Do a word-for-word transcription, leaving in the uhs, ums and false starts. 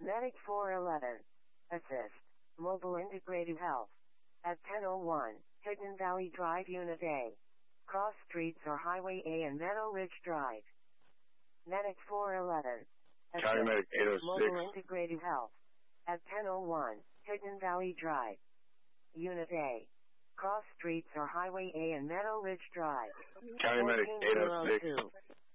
Medic four eleven. Assist. Mobile Integrated Health. At ten oh one, Hidden Valley Drive Unit A. Cross Streets or Highway A and Meadow Ridge Drive. Medic four eleven. County Medic eight oh six. Mobile Integrated Health. At ten oh one, Hidden Valley Drive. Unit A. Cross Streets or Highway A and Meadow Ridge Drive. County Medic eight oh six.